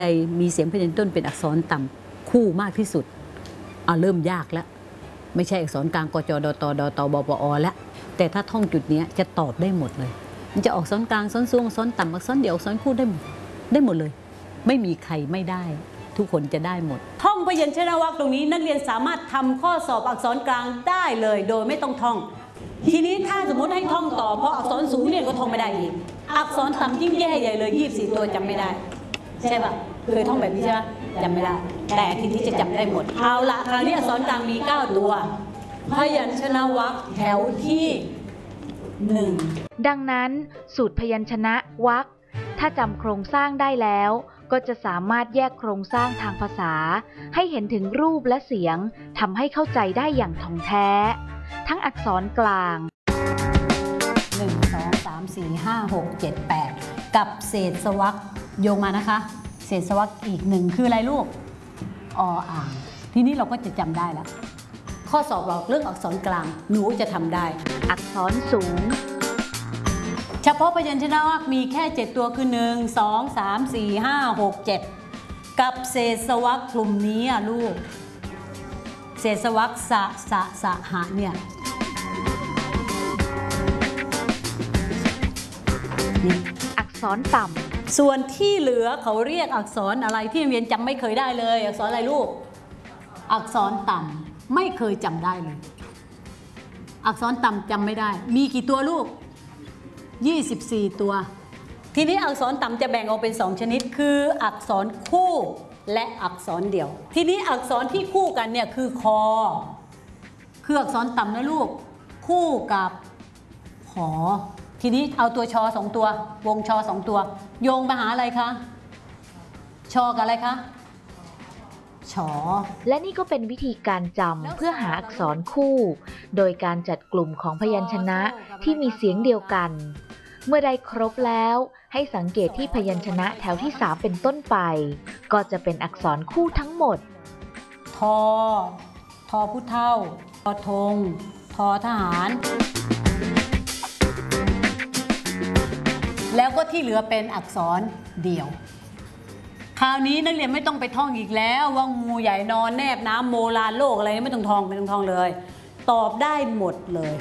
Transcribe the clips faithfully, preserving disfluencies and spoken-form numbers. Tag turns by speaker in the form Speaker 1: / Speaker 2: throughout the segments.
Speaker 1: มีเสียงพยัญชนะต้นเป็นอักษรต่ำคู่มากที่สุดเอาเริ่มยากแล้วไม่ใช่อักษรกลางกจดตดตบปอแล้วแต่ถ้าท่องจุดนี้จะตอบได้หมดเลยมันจะออกอักษรกลางอักษรสูงอักษรต่ำอักษรเดี่ยวอักษรคู่ได้ได้หมดเลยไม่มีใครไม่ได้ทุกคนจะได้หมดท่องพยัญชนะวรรคตรงนี้นักเรียนสามารถทำข้อสอบอักษรกลางได้เลยโดยไม่ต้องท่องทีนี้ถ้าสมมติให้ท่องต่อเพราะอักษรสูงเนี่ยก็ท่องไม่ได้อีกอักษรต่ำยิ่งแย่ใหญ่เลยยี่สิบสี่ตัวจำไม่ได้ใช่ป่ะเคยท่องแบบนี้ใช่ไหมจำไม่ได้แต่ทีนี้จะจำได้หมดเอาละคราวนี้อักษรกลางมีเก้าตัวพยัญชนะวรรคแถวที่หนึ่ง
Speaker 2: ดังนั้นสูตรพยัญชนะวรรคถ้าจำโครงสร้างได้แล้วก็จะสามารถแยกโครงสร้างทางภาษาให้เห็นถึงรูปและเสียงทำให้เข้าใจได้อย่างท่องแท้ทั้งอักษรกลาง
Speaker 1: หนึ่ง สอง สาม สี่ ห้า หก เจ็ด แปดกับเศษสวรรคโยงมานะคะเศษสวรรคอีกหนึ่งคืออะไรลูกออ่างทีนี้เราก็จะจำได้แล้วข้อสอบเราเรื่องอักษรกลางหนูจะทำได้
Speaker 2: อักษรสูง
Speaker 1: เฉพาะพยัญชนะวรรคมีแค่เจ็ดตัวคือหนึ่ง สอง สาม สี่ ห้า หก เจ็ดกับเศษสวรรคกลุ่มนี้อ่ะลูกเศษสวรรคสะสะสะหะเนี่ย
Speaker 2: นี่อักษรต่
Speaker 1: ำส่วนที่เหลือเขาเรียกอักษรอะไรที่เรียนจำไม่เคยได้เลยอักษรอะไรลูกอักษรต่ำไม่เคยจำได้เลยอักษรต่ำจำไม่ได้มีกี่ตัวลูกยี่สิบสี่ตัวทีนี้อักษรต่ำจะแบ่งออกเป็นสองชนิดคืออักษรคู่และอักษรเดี่ยวทีนี้อักษรที่คู่กันเนี่ยคือคอคืออักษรต่ำนะลูกคู่กับหอทีนี้เอาตัวชอสองตัววงชอสองตัวโยงมาหาอะไรคะชอกับอะไรคะชอ
Speaker 2: และนี่ก็เป็นวิธีการจำเพื่อหาอักษรคู่โดยการจัดกลุ่มของพยัญชนะที่มีเสียงเดียวกันเมื่อได้ครบแล้วให้สังเกตที่พยัญชนะแถวที่สามเป็นต้นไปก็จะเป็นอักษรคู่ทั้งหมด
Speaker 1: ทอทอผู้เฒ่าทอธงทอทหารแล้วก็ที่เหลือเป็นอักษรเดี่ยวคราวนี้นักเรียนไม่ต้องไปท่องอีกแล้วว่างูใหญ่นอนแนบน้ำโมลาโลกอะไรไม่ต้องท่องไม่ต้องท่องเลยตอบได้หมดเลย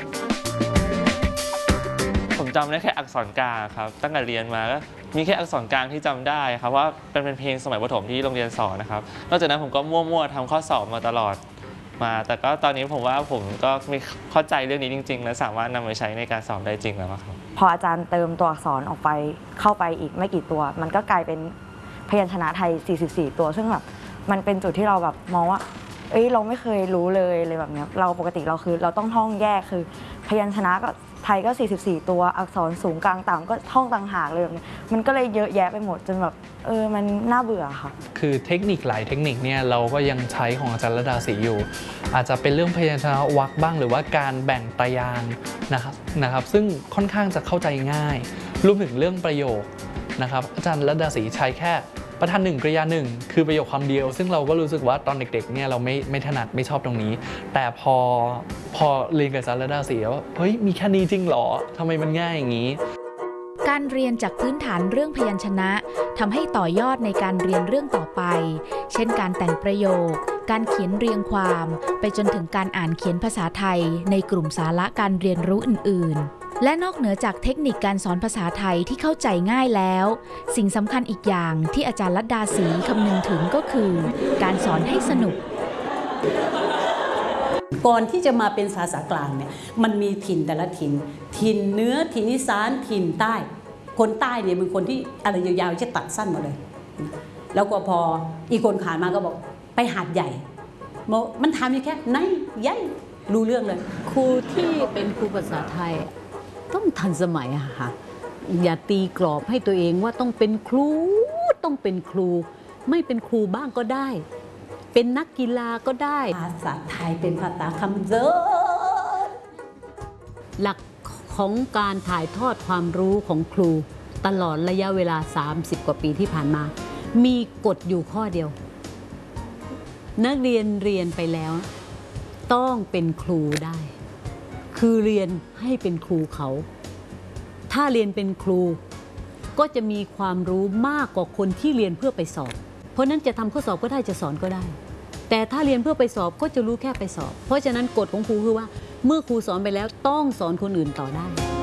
Speaker 3: ผมจำได้แค่อักษรกลางครับตั้งแต่เรียนมาก็มีแค่อักษรกลางที่จำได้ครับว่าเป็นเป็นเพลงสมัยประถมที่โรงเรียนสอนนะครับนอกจากนั้นผมก็มั่วๆทำข้อสอบมาตลอดมาแต่ก็ตอนนี้ผมว่าผมก็มีเข้าใจเรื่องนี้จริงๆและสามารถนำไปใช้ในการสอบได้จริงแล้วครับ
Speaker 4: พออาจารย์เติมตัวอักษรออกไปเข้าไปอีกไม่กี่ตัวมันก็กลายเป็นพยัญชนะไทยสี่สิบสี่ตัวซึ่งแบบมันเป็นจุดที่เราแบบมองว่าเอ้ยเราไม่เคยรู้เลยเลยแบบนี้เราปกติเราคือเราต้องท่องแยกคือพยัญชนะก็ไทยก็สี่สิบสี่ตัวอักษรสูงกลางต่ำก็ท่องต่างหากเลยแบบนี้มันก็เลยเยอะแยะไปหมดจนแบบเออมันน่าเบื่อค่ะ
Speaker 5: คือเทคนิคหลายเทคนิคเนี่ยเราก็ยังใช้ของอาจารย์ระดาศรีอยู่อาจจะเป็นเรื่องพยัญชนะวรรคบ้างหรือว่าการแบ่งตารางนะครับนะครับซึ่งค่อนข้างจะเข้าใจง่ายรวมถึงเรื่องประโยคนะครับอาจารย์ระดาศรีใช้แค่ประธานหนึ่งกริยาหนึ่งคือประโยคคำเดียวซึ่งเราก็รู้สึกว่าตอนเด็กๆเนี่ยเราไม่ไม่ถนัดไม่ชอบตรงนี้แต่พอพอเรียนกับอาจารย์ระดาศรีว่าเฮ้ยมีแค่นี้จริงหรอทำไมมันง่ายอย่างนี้
Speaker 2: การเรียนจากพื้นฐานเรื่องพยัญชนะทำให้ต่อยอดในการเรียนเรื่องต่อไปเช่นการแต่งประโยคการเขียนเรียงความไปจนถึงการอ่านเขียนภาษาไทยในกลุ่มสาระการเรียนรู้อื่นๆและนอกเหนือจากเทคนิคการสอนภาษาไทยที่เข้าใจง่ายแล้วสิ่งสำคัญอีกอย่างที่อาจารย์ลัดดาศรีคำนึงถึงก็คือการสอนให้สนุก
Speaker 1: ก่อนที่จะมาเป็นภาษากลางเนี่ยมันมีถิ่นแต่ละถิ่นถิ่นเหนือถิ่นอีสานถิ่นใต้คนใต้เนี่ยเป็นคนที่อะไรยาวๆจะตัดสั้นหมดเลยแล้วก็พออีกคนขานมาก็บอกไปหาดใหญ่มันถามอยู่แค่ไหนใหญ่รู้เรื่องเลยครูที่เป็นครูภาษาไทยต้องทันสมัยอะค่ะอย่าตีกรอบให้ตัวเองว่าต้องเป็นครูต้องเป็นครูไม่เป็นครูบ้างก็ได้เป็นนักกีฬาก็ได้ภาษาไทยเป็นภาษาคำเยอะหลักของการถ่ายทอดความรู้ของครูตลอดระยะเวลาสามสิบกว่าปีที่ผ่านมามีกฎอยู่ข้อเดียวนักเรียนเรียนไปแล้วต้องเป็นครูได้คือเรียนให้เป็นครูเขาถ้าเรียนเป็นครูก็จะมีความรู้มากกว่าคนที่เรียนเพื่อไปสอบราะนั้นจะทำข้อสอบก็ได้จะสอนก็ได้ แต่ถ้าเรียนเพื่อไปสอบก็จะรู้แค่ไปสอบ เพราะฉะนั้นกฎของครูคือว่าเมื่อครูสอนไปแล้วต้องสอนคนอื่นต่อได้